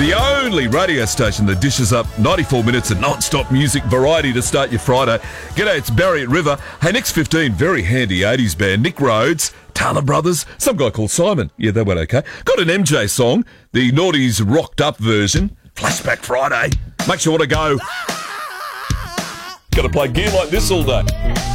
The only radio station that dishes up 94 minutes of non-stop music variety to start your Friday. G'day, it's Barry at River. Hey, next 15, very handy 80s band. Nick Rhodes, Taylor Brothers, some guy called Simon. Yeah, they went okay. Got an MJ song, the Naughties rocked up version. Flashback Friday. Makes you want to go. Got to play gear like this all day.